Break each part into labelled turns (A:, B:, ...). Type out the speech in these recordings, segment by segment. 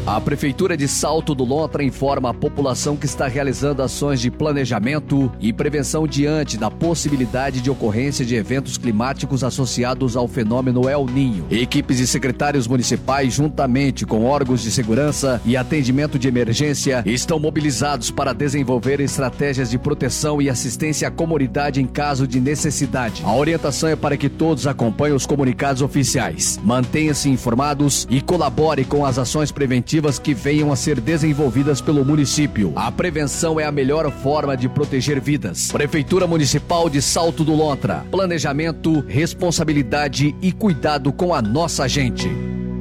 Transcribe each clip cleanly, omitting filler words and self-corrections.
A: A Prefeitura de Salto do Lontra informa a população que está realizando ações de planejamento e prevenção diante da possibilidade de ocorrência de eventos climáticos associados ao fenômeno El Niño. Equipes de secretários municipais, juntamente com órgãos de segurança e atendimento de emergência, estão mobilizados para desenvolver estratégias de proteção e assistência à comunidade em caso de necessidade. A orientação é para que todos acompanhem os comunicados oficiais, mantenham-se informados e colaborem com as ações preventivas que venham a ser desenvolvidas pelo município. A prevenção é a melhor forma de proteger vidas. Prefeitura Municipal de Salto do Lontra. Planejamento, responsabilidade e cuidado com a nossa gente.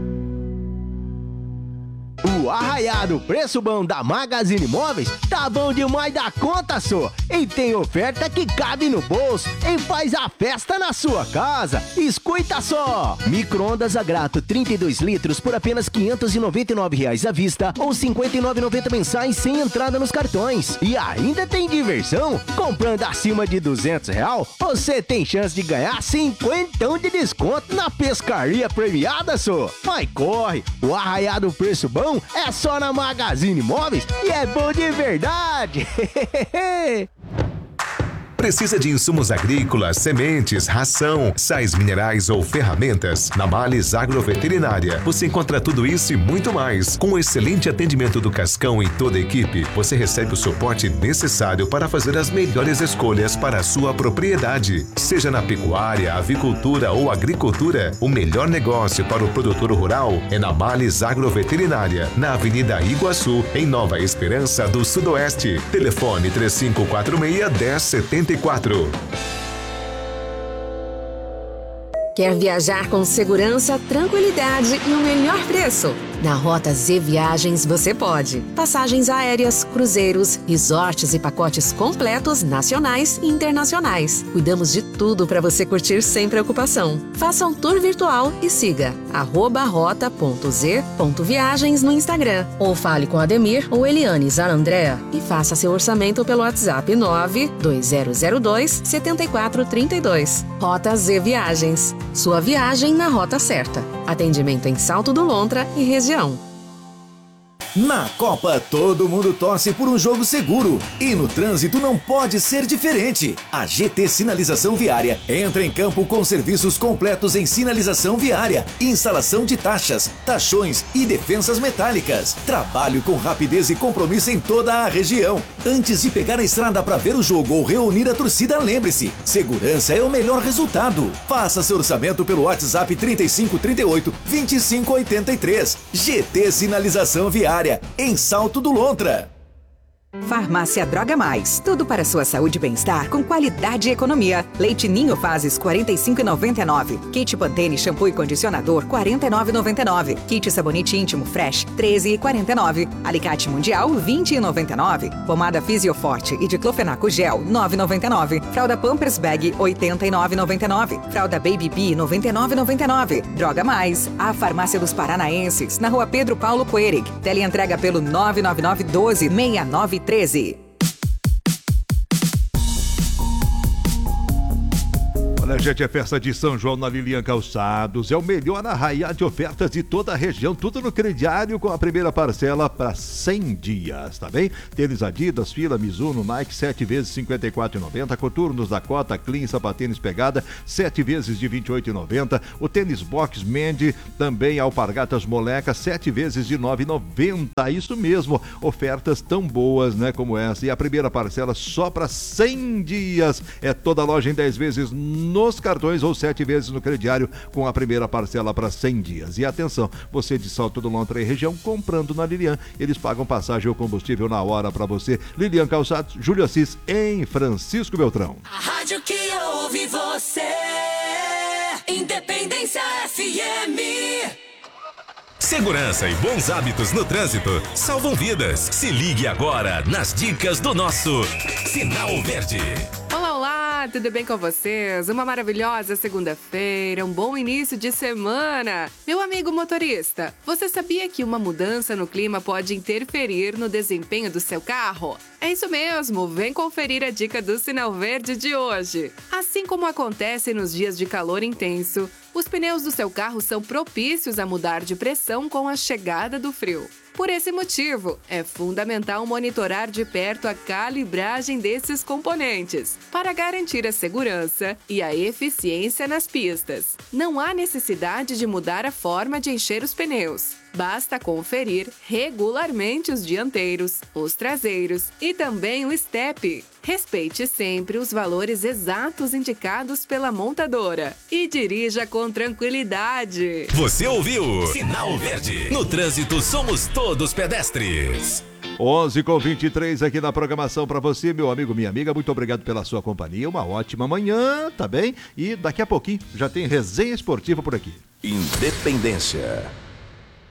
B: O arraiado preço bom da Magazine Móveis tá bom demais da conta, só. E tem oferta que cabe no bolso e faz a festa na sua casa. Escuta só! Micro-ondas a grato 32 litros por apenas R$ 599 à vista ou R$ 59,90 mensais sem entrada nos cartões. E ainda tem diversão? Comprando acima de R$200, você tem chance de ganhar 50 de desconto na pescaria premiada, só. Mas corre! O arraiado preço bom é só na Magazine Móveis e é bom de verdade!
C: Precisa de insumos agrícolas, sementes, ração, sais minerais ou ferramentas? Na Males Agroveterinária, você encontra tudo isso e muito mais. Com o excelente atendimento do Cascão e toda a equipe, você recebe o suporte necessário para fazer as melhores escolhas para a sua propriedade. Seja na pecuária, avicultura ou agricultura, o melhor negócio para o produtor rural é na Males Agroveterinária, na Avenida Iguaçu, em Nova Esperança do Sudoeste. Telefone 3546-1074.
D: Quer viajar com segurança, tranquilidade e o melhor preço? Na Rota Z Viagens você pode. Passagens aéreas, cruzeiros, resorts e pacotes completos nacionais e internacionais. Cuidamos de tudo para você curtir sem preocupação. Faça um tour virtual e siga @rota.z.viagens no Instagram. Ou fale com Ademir ou Eliane Zarandrea e faça seu orçamento pelo WhatsApp 92002-7432. Rota Z Viagens. Sua viagem na rota certa. Atendimento em Salto do Lontra e região.
E: Na Copa, todo mundo torce por um jogo seguro. E no trânsito não pode ser diferente. A GT Sinalização Viária entra em campo com serviços completos em sinalização viária, instalação de taxas, tachões e defensas metálicas. Trabalho com rapidez e compromisso em toda a região. Antes de pegar a estrada para ver o jogo ou reunir a torcida, lembre-se, segurança é o melhor resultado. Faça seu orçamento pelo WhatsApp 3538-2583. GT Sinalização Viária, em Salto do Lontra.
F: Farmácia Droga Mais, tudo para sua saúde e bem-estar com qualidade e economia. Leite Ninho Fases, R$ 45,99. Kit Pantene Shampoo e Condicionador, R$ 49,99. Kit Sabonete Íntimo Fresh, R$ 13,49. Alicate Mundial, R$ 20,99. Pomada Fisioforte e Diclofenaco Gel, R$ 9,99. Fralda Pampers Bag, R$ 89,99. Fralda Baby Bee, R$ 99,99. Droga Mais, a farmácia dos paranaenses, na Rua Pedro Paulo Coerig. Teleentrega pelo 999-12-6913.
G: Olha, gente, é festa de São João na Lilian Calçados. É o melhor arraial de ofertas de toda a região. Tudo no crediário com a primeira parcela para 100 dias, tá bem? Tênis Adidas, Fila, Mizuno, Nike, 7 vezes R$ 54,90. Coturnos Dakota, Clean, Sapatênis Pegada, 7 vezes de R$ 28,90. O tênis Box Mendy, também Alpargatas Moleca, 7 vezes de R$ 9,90. Isso mesmo, ofertas tão boas, né, como essa. E a primeira parcela só para 100 dias. É toda a loja em 10 vezes nos cartões ou 7 vezes no crediário com a primeira parcela para 100 dias. E atenção, você de Salto do Lontra e região, comprando na Lilian, eles pagam passagem ou combustível na hora para você. Lilian Calçados, Júlio Assis, em Francisco Beltrão.
H: A rádio que ouve você, Independência FM.
C: Segurança e bons hábitos no trânsito salvam vidas. Se ligue agora nas dicas do nosso Sinal Verde.
I: Olá, olá, tudo bem com vocês? Uma maravilhosa segunda-feira, um bom início de semana. Meu amigo motorista, você sabia que uma mudança no clima pode interferir no desempenho do seu carro? É isso mesmo, vem conferir a dica do Sinal Verde de hoje. Assim como acontece nos dias de calor intenso, os pneus do seu carro são propícios a mudar de pressão com a chegada do frio. Por esse motivo, é fundamental monitorar de perto a calibragem desses componentes para garantir a segurança e a eficiência nas pistas. Não há necessidade de mudar a forma de encher os pneus. Basta conferir regularmente os dianteiros, os traseiros e também o estepe. Respeite sempre os valores exatos indicados pela montadora e dirija com tranquilidade.
J: Você ouviu? Sinal Verde. No trânsito somos todos pedestres.
G: 11h23 aqui na programação para você, meu amigo, minha amiga. Muito obrigado pela sua companhia. Uma ótima manhã, tá bem? E daqui a pouquinho já tem resenha esportiva por aqui.
J: Independência.